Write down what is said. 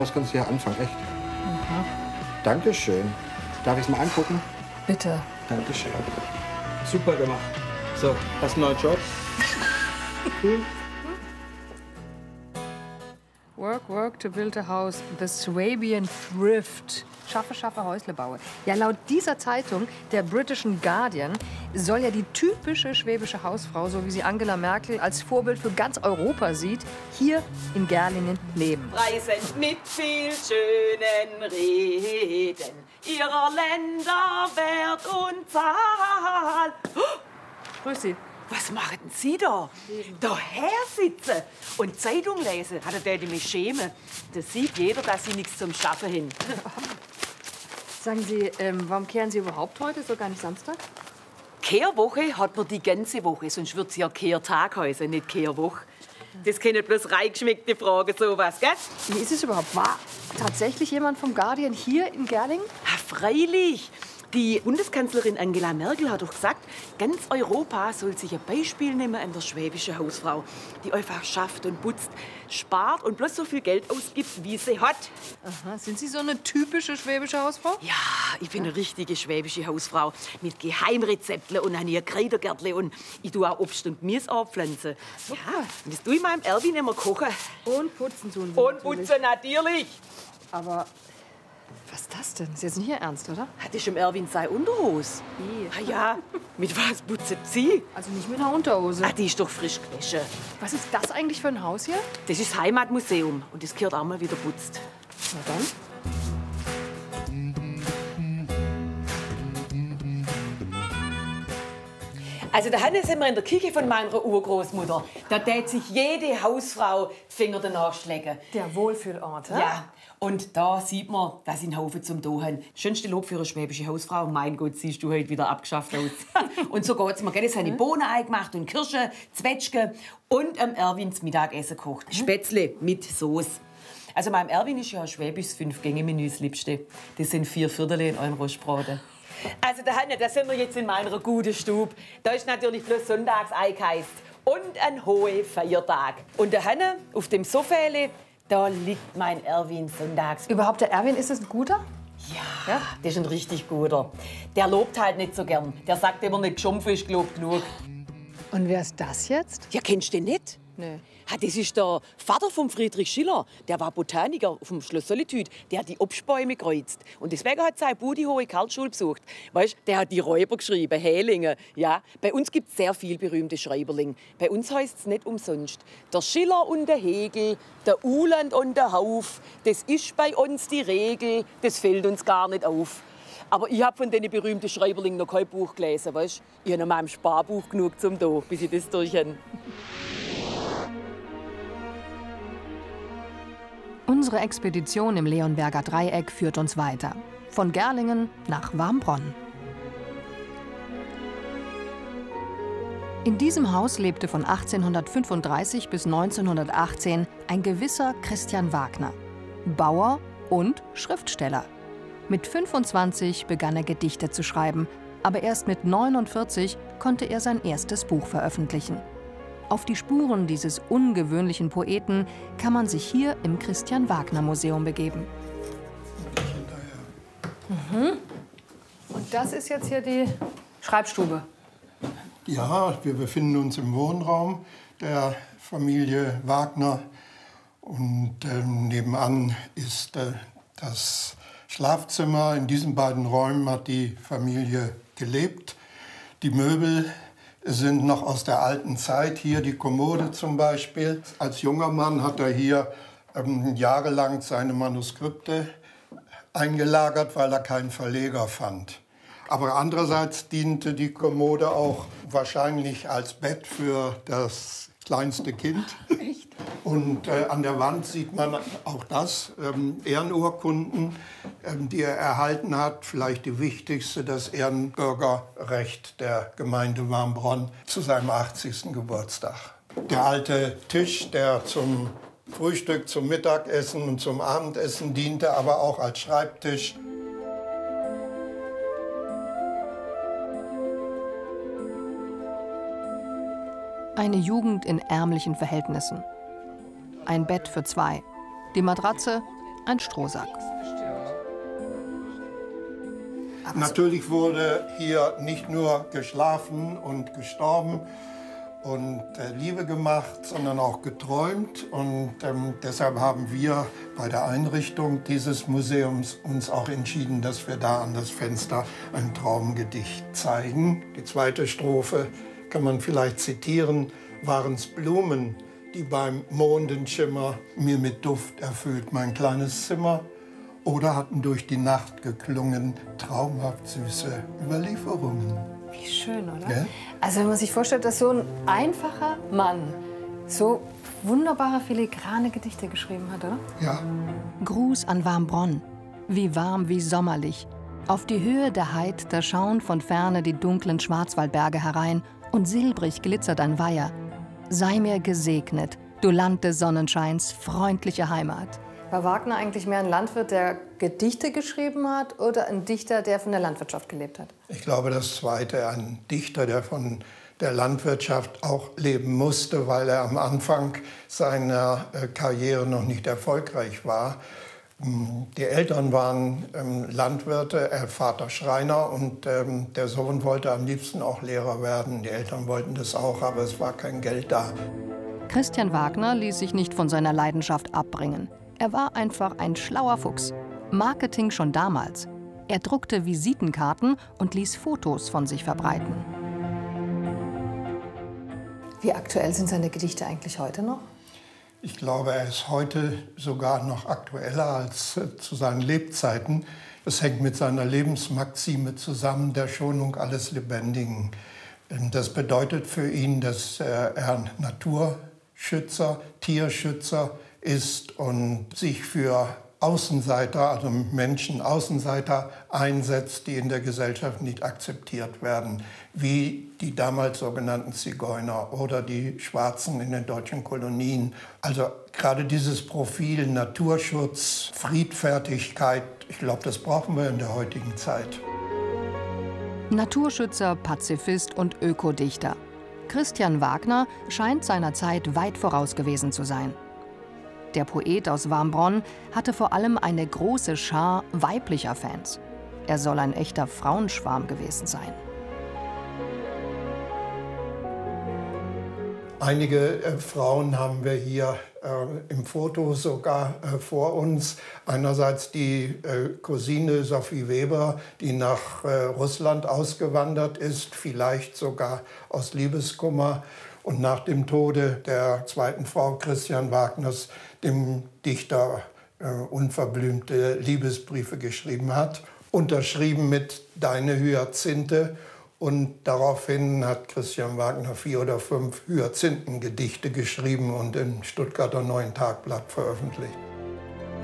Was kannst du hier anfangen, echt? Mhm. Dankeschön. Darf ich es mal angucken? Bitte. Dankeschön. Super gemacht. So, hast du einen neuen Job? Cool. Work, work to build a house. The Swabian Thrift. Schaffe, schaffe, Häusle baue. Ja, laut dieser Zeitung, der britischen Guardian, soll ja die typische schwäbische Hausfrau, so wie sie Angela Merkel als Vorbild für ganz Europa sieht, hier in Gerlingen leben. Preisend mit viel schönen Reden, ihrer Länder Wert und Zahl. Grüß Sie. Was machen Sie da? Daher sitzen und Zeitung lesen. Hat er mich schämen? Das sieht jeder, dass Sie nichts zum Schaffen haben. Sagen Sie, warum kehren Sie überhaupt heute? Ist doch gar nicht Samstag? Kehrwoche hat man die ganze Woche, sonst wird es ja Kehrtag heißen, nicht Kehrwoche. Das können bloß reingeschmeckte Fragen, sowas, gell? Wie ist es überhaupt? War tatsächlich jemand vom Guardian hier in Gerlingen? Freilich. Die Bundeskanzlerin Angela Merkel hat doch gesagt, ganz Europa soll sich ein Beispiel nehmen an der schwäbischen Hausfrau, die einfach schafft und putzt, spart und bloß so viel Geld ausgibt, wie sie hat. Aha. Sind Sie so eine typische schwäbische Hausfrau? Ja, ich bin eine richtige schwäbische Hausfrau mit Geheimrezepten und habe hier Kräutergärtle und ich tue auch Obst und Gemüse anpflanzen. Ja, und das tue ich meinem Erwin immer kochen. Und putzen tun Sie Und natürlich. putzen natürlich. Aber was ist das denn? Das ist jetzt nicht Ihr Ernst, oder? Das ist im Erwin sein Unterhose. Wie? Ah ja, mit was putzt sie? Also nicht mit einer Unterhose. Ah, die ist doch frisch gewaschen. Was ist das eigentlich für ein Haus hier? Das ist das Heimatmuseum und das gehört auch mal wieder putzt. Na dann. Also da sind wir in der Küche von meiner Urgroßmutter. Da tät sich jede Hausfrau die Finger danach schlecken. Der Wohlfühlort, hä? Ja, und da sieht man, dass sie einen Haufen zum Tun haben. Schönste Lob für eine schwäbische Hausfrau. Mein Gott, siehst du heute wieder abgeschafft aus. Und so geht's mir. Es haben Bohnen eingemacht und Kirsche, Zwetschge und Erwins Mittagessen gekocht. Spätzle mit Soße. Also meinem Erwin ist ja ein schwäbisches 5-Gänge-Menü das Liebste. Das sind 4 Viertel in einem Rostbraten. Also da sind wir jetzt in meiner guten Stube. Da ist natürlich bloß sonntags eingeheizt. Und ein hoher Feiertag. Und da auf dem Sofäle, da liegt mein Erwin sonntags. Überhaupt, der Erwin, ist das ein guter? Ja, das ist ein richtig guter. Der lobt halt nicht so gern. Der sagt immer nicht, geschumpft ist gelobt genug. Und wer ist das jetzt? Ja, kennst du den nicht? Nee. Das ist der Vater von Friedrich Schiller. Der war Botaniker vom Schloss Solitude. Der hat die Obstbäume gekreuzt. Und deswegen hat sein Budi hohe Karlsschule besucht. Weißt, der hat die Räuber geschrieben, Hälinge. Ja, bei uns gibt es sehr viele berühmte Schreiberlinge. Bei uns heißt es nicht umsonst. Der Schiller und der Hegel, der Uhland und der Hauf. Das ist bei uns die Regel. Das fällt uns gar nicht auf. Aber ich habe von den berühmten Schreiberlingen noch kein Buch gelesen. Weißt? Ich habe in meinem Sparbuch genug zum Tun, bis ich das durch habe. Unsere Expedition im Leonberger Dreieck führt uns weiter. Von Gerlingen nach Warmbronn. In diesem Haus lebte von 1835 bis 1918 ein gewisser Christian Wagner. Bauer und Schriftsteller. Mit 25 begann er Gedichte zu schreiben, aber erst mit 49 konnte er sein erstes Buch veröffentlichen. Auf die Spuren dieses ungewöhnlichen Poeten kann man sich hier im Christian-Wagner-Museum begeben. Mhm. Und das ist jetzt hier die Schreibstube? Ja, wir befinden uns im Wohnraum der Familie Wagner. Und nebenan ist das Schlafzimmer. In diesen beiden Räumen hat die Familie gelebt. Die Möbel sind noch aus der alten Zeit. Hier die Kommode zum Beispiel. Als junger Mann hat er hier jahrelang seine Manuskripte eingelagert, weil er keinen Verleger fand. Aber andererseits diente die Kommode auch wahrscheinlich als Bett für das kleinste Kind. Echt? Und an der Wand sieht man auch das, Ehrenurkunden, die er erhalten hat. Vielleicht die wichtigste, das Ehrenbürgerrecht der Gemeinde Warmbronn zu seinem 80. Geburtstag. Der alte Tisch, der zum Frühstück, zum Mittagessen und zum Abendessen diente, aber auch als Schreibtisch. Eine Jugend in ärmlichen Verhältnissen. Ein Bett für 2. Die Matratze ein Strohsack. Natürlich wurde hier nicht nur geschlafen und gestorben und Liebe gemacht, sondern auch geträumt. Und deshalb haben wir bei der Einrichtung dieses Museums uns auch entschieden, dass wir da an das Fenster ein Traumgedicht zeigen. Die zweite Strophe kann man vielleicht zitieren: Waren's Blumen, die beim Mondenschimmer mir mit Duft erfüllt mein kleines Zimmer, oder hatten durch die Nacht geklungen traumhaft süße Überlieferungen. Wie schön, oder? Ja? Also wenn man sich vorstellt, dass so ein einfacher Mann so wunderbare, filigrane Gedichte geschrieben hat, oder? Ja. Gruß an Warmbronn, wie warm, wie sommerlich. Auf die Höhe der Heid, da schauen von Ferne die dunklen Schwarzwaldberge herein und silbrig glitzert ein Weiher. Sei mir gesegnet, du Land des Sonnenscheins, freundliche Heimat. War Wagner eigentlich mehr ein Landwirt, der Gedichte geschrieben hat, oder ein Dichter, der von der Landwirtschaft gelebt hat? Ich glaube, das Zweite, ein Dichter, der von der Landwirtschaft auch leben musste, weil er am Anfang seiner Karriere noch nicht erfolgreich war. Die Eltern waren Landwirte, Vater Schreiner, und der Sohn wollte am liebsten auch Lehrer werden. Die Eltern wollten das auch, aber es war kein Geld da. Christian Wagner ließ sich nicht von seiner Leidenschaft abbringen. Er war einfach ein schlauer Fuchs. Marketing schon damals. Er druckte Visitenkarten und ließ Fotos von sich verbreiten. Wie aktuell sind seine Gedichte eigentlich heute noch? Ich glaube, er ist heute sogar noch aktueller als zu seinen Lebzeiten. Das hängt mit seiner Lebensmaxime zusammen, der Schonung alles Lebendigen. Das bedeutet für ihn, dass er Naturschützer, Tierschützer ist und sich für Außenseiter, also Menschen, Außenseiter einsetzt, die in der Gesellschaft nicht akzeptiert werden, wie die damals sogenannten Zigeuner oder die Schwarzen in den deutschen Kolonien. Also gerade dieses Profil Naturschutz, Friedfertigkeit, ich glaube, das brauchen wir in der heutigen Zeit. Naturschützer, Pazifist und Ökodichter. Christian Wagner scheint seiner Zeit weit voraus gewesen zu sein. Der Poet aus Warmbronn hatte vor allem eine große Schar weiblicher Fans. Er soll ein echter Frauenschwarm gewesen sein. Einige Frauen haben wir hier im Foto sogar vor uns. Einerseits die Cousine Sophie Weber, die nach Russland ausgewandert ist, vielleicht sogar aus Liebeskummer, und nach dem Tode der zweiten Frau Christian Wagners dem Dichter unverblümte Liebesbriefe geschrieben hat, unterschrieben mit Deine Hyazinthe. Und daraufhin hat Christian Wagner 4 oder 5 Hyazinthengedichte geschrieben und im Stuttgarter Neuen Tagblatt veröffentlicht.